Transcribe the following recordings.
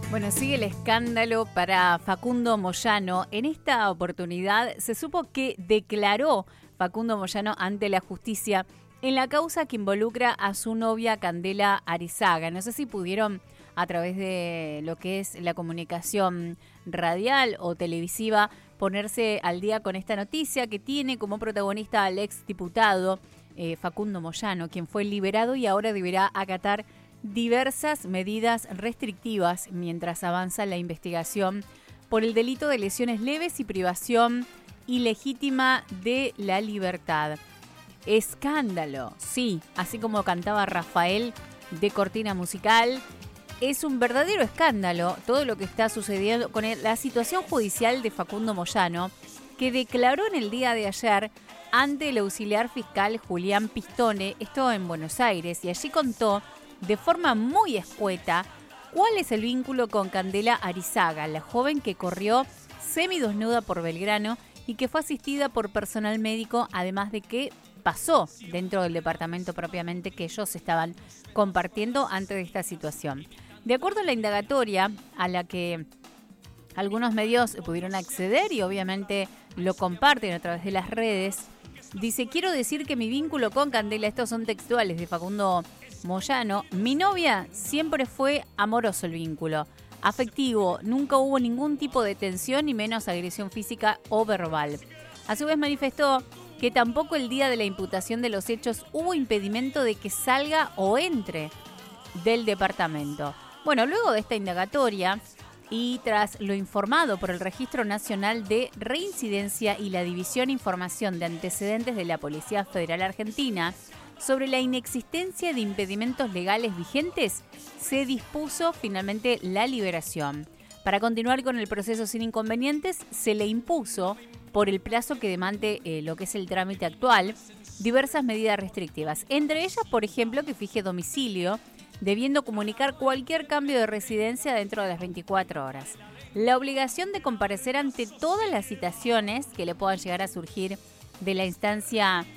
Bueno, sigue el escándalo para Facundo Moyano. En esta oportunidad se supo que declaró Facundo Moyano ante la justicia en la causa que involucra a su novia Candela Arizaga. No sé si pudieron, a través de lo que es la comunicación radial o televisiva, ponerse al día con esta noticia que tiene como protagonista al exdiputado Facundo Moyano, quien fue liberado y ahora deberá acatar diversas medidas restrictivas mientras avanza la investigación por el delito de lesiones leves y privación ilegítima de la libertad. Escándalo, sí, así como cantaba Rafael de Cortina Musical, es un verdadero escándalo todo lo que está sucediendo con la situación judicial de Facundo Moyano, que declaró en el día de ayer ante el auxiliar fiscal Julián Pistone, esto en Buenos Aires, y allí contó de forma muy escueta cuál es el vínculo con Candela Arizaga, la joven que corrió semidesnuda por Belgrano y que fue asistida por personal médico, además de que pasó dentro del departamento propiamente que ellos estaban compartiendo antes de esta situación. De acuerdo a la indagatoria a la que algunos medios pudieron acceder y obviamente lo comparten a través de las redes, dice: quiero decir que mi vínculo con Candela, estos son textuales de Facundo Moyano, mi novia siempre fue amoroso el vínculo, afectivo, nunca hubo ningún tipo de tensión y menos agresión física o verbal. A su vez manifestó que tampoco el día de la imputación de los hechos hubo impedimento de que salga o entre del departamento. Bueno, luego de esta indagatoria y tras lo informado por el Registro Nacional de Reincidencia y la División Información de Antecedentes de la Policía Federal Argentina, sobre la inexistencia de impedimentos legales vigentes, se dispuso finalmente la liberación. Para continuar con el proceso sin inconvenientes, se le impuso, por el plazo que demande lo que es el trámite actual, diversas medidas restrictivas. Entre ellas, por ejemplo, que fije domicilio, debiendo comunicar cualquier cambio de residencia dentro de las 24 horas. La obligación de comparecer ante todas las citaciones que le puedan llegar a surgir de la instancia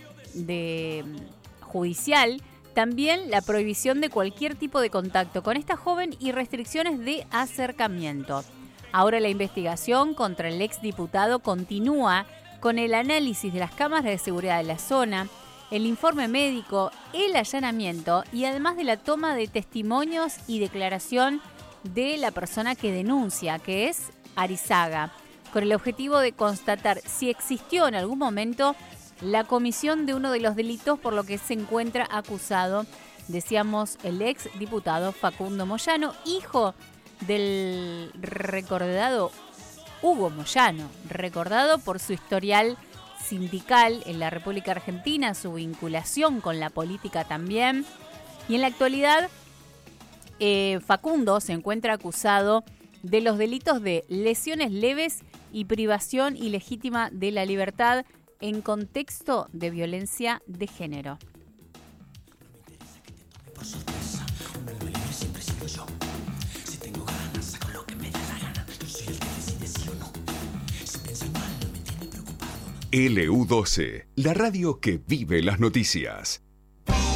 judicial, también la prohibición de cualquier tipo de contacto con esta joven y restricciones de acercamiento. Ahora la investigación contra el exdiputado continúa con el análisis de las cámaras de seguridad de la zona, el informe médico, el allanamiento y además de la toma de testimonios y declaración de la persona que denuncia, que es Arizaga, con el objetivo de constatar si existió en algún momento la comisión de uno de los delitos por lo que se encuentra acusado, decíamos, el ex diputado Facundo Moyano, hijo del recordado Hugo Moyano, recordado por su historial sindical en la República Argentina, su vinculación con la política también. Y en la actualidad, Facundo se encuentra acusado de los delitos de lesiones leves y privación ilegítima de la libertad en contexto de violencia de género. LU12, la radio que vive las noticias.